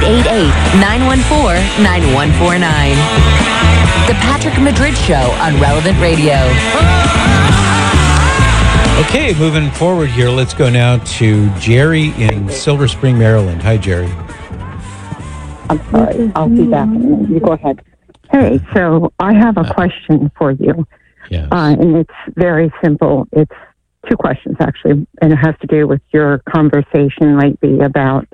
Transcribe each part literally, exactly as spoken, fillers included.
eight eight, nine one four, nine one four nine. The Patrick Madrid Show on Relevant Radio. Okay, moving forward here, let's go now to Jerry in Silver Spring, Maryland. Hi, Jerry. I'm sorry. I'll be back in a minute. You go ahead. Hey, so I have a question for you. Yes. Uh, and it's very simple. It's two questions, actually, and it has to do with your conversation lately about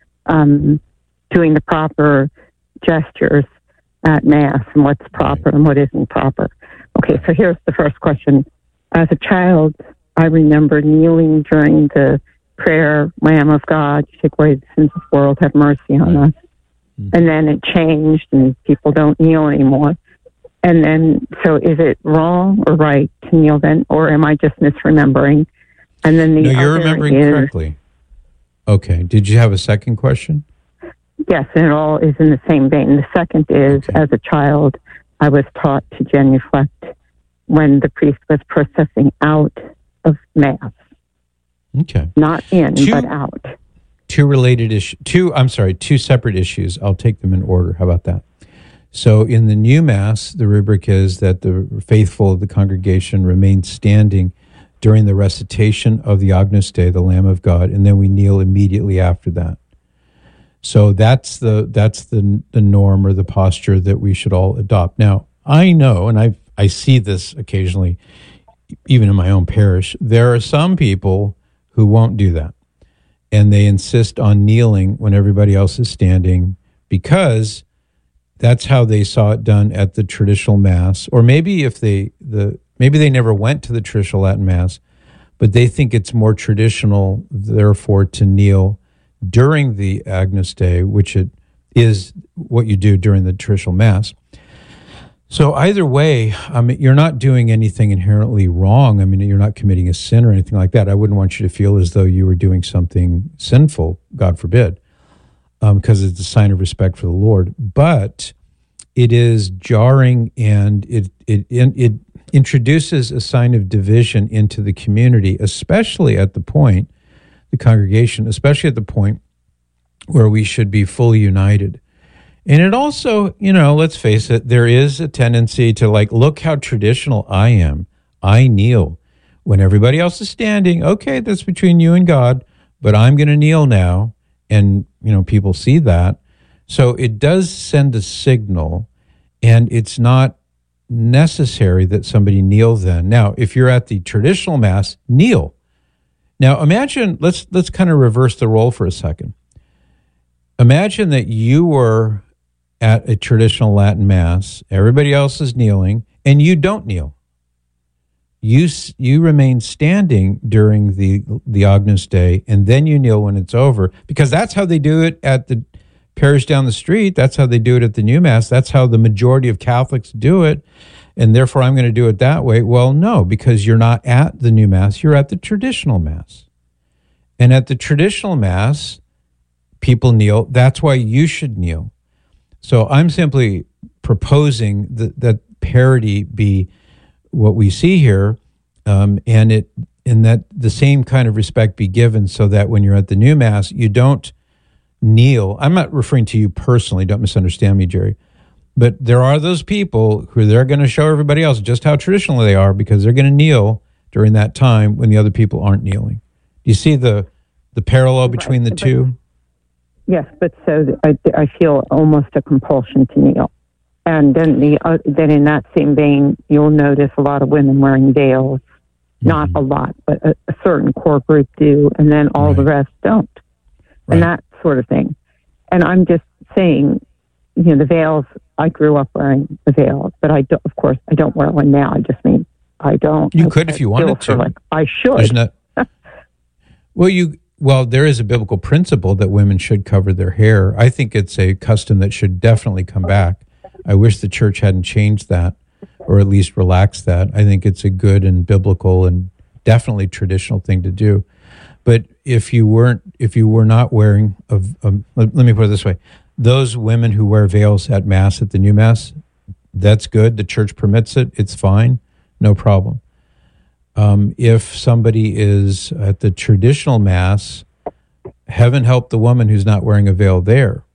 um, doing the proper gestures at Mass and what's proper and what isn't proper. Okay, so here's the first question. As a child, I remember kneeling during the prayer, Lamb of God, you take away the sins of the world, have mercy on us. Mm-hmm. And then it changed and people don't kneel anymore. And then, so is it wrong or right to kneel then, or am I just misremembering? And then the No, you're other remembering is, correctly. Okay. Did you have a second question? Yes, and it all is in the same vein. The second is, Okay. as a child, I was taught to genuflect when the priest was processing out of Mass. Okay. Not in, Two- but out. Two related issues. Two, I'm sorry, two separate issues. I'll take them in order. How about that? So in the new Mass, the rubric is that the faithful of the congregation remain standing during the recitation of the Agnus Dei, the Lamb of God, and then we kneel immediately after that. So that's the that's the the norm or the posture that we should all adopt. Now, I know, and I I see this occasionally, even in my own parish, there are some people who won't do that, and they insist on kneeling when everybody else is standing because that's how they saw it done at the traditional Mass, or maybe if they the maybe they never went to the traditional Latin Mass, but they think it's more traditional, therefore, to kneel during the Agnus Dei, which it is what you do during the traditional Mass. So either way, I mean, you're not doing anything inherently wrong. I mean, you're not committing a sin or anything like that. I wouldn't want you to feel as though you were doing something sinful, God forbid, because um, it's a sign of respect for the Lord. But it is jarring, and it it it introduces a sign of division into the community, especially at the point, the congregation, especially at the point where we should be fully united. And it also, you know, let's face it, there is a tendency to like, look how traditional I am. I kneel when everybody else is standing. Okay, that's between you and God, but I'm going to kneel now. And, you know, people see that. So it does send a signal, and it's not necessary that somebody kneel then. Now, if you're at the traditional Mass, kneel. Now, imagine, let's let's kind of reverse the role for a second. Imagine that you were at a traditional Latin Mass, everybody else is kneeling, and you don't kneel. You you remain standing during the the Agnus Dei, and then you kneel when it's over, because that's how they do it at the parish down the street. That's how they do it at the new Mass. That's how the majority of Catholics do it, and therefore I'm going to do it that way. Well, no, because you're not at the new Mass. You're at the traditional Mass. And at the traditional Mass, people kneel. That's why you should kneel. So I'm simply proposing that, that parity be what we see here, um, and it and that the same kind of respect be given, so that when you're at the new Mass, you don't kneel. I'm not referring to you personally. Don't misunderstand me, Jerry. But there are those people who they're going to show everybody else just how traditional they are, because they're going to kneel during that time when the other people aren't kneeling. Do you see the the parallel between the two? Yes, but so I, I feel almost a compulsion to kneel. And then the uh, then in that same vein, you'll notice a lot of women wearing veils. Mm-hmm. Not a lot, but a, a certain core group do, and then all right. the rest don't. Right. And that sort of thing. And I'm just saying, you know, the veils, I grew up wearing a veil, but I don't, of course, I don't wear one now. I just mean, I don't. You I, could I if you wanted to. Like I should. There's not, well, you... Well, there is a biblical principle that women should cover their hair. I think it's a custom that should definitely come back. I wish the church hadn't changed that, or at least relaxed that. I think it's a good and biblical and definitely traditional thing to do. But if you weren't, if you were not wearing, a, a, let me put it this way, those women who wear veils at Mass, at the new Mass, that's good. The church permits it. It's fine. No problem. Um, if somebody is at the traditional Mass, heaven help the woman who's not wearing a veil there.